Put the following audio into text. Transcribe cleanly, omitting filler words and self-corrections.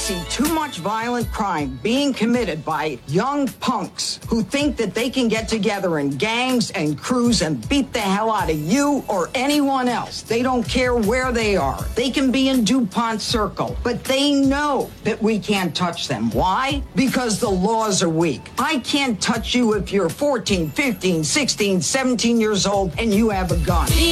see too much violent crime being committed by young punks who think that they can get together in gangs and crews and beat the hell out of you or anyone else. They don't care where they are. They can be in DuPont Circle, but they know that we can't touch them. Why? Because the laws are weak. I can't touch you if you're 14, 15, 16, 17 years old and you have a gun.